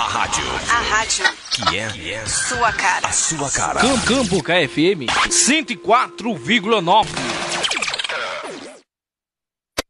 A rádio que é sua cara. A sua cara. Campo KFM 104,9.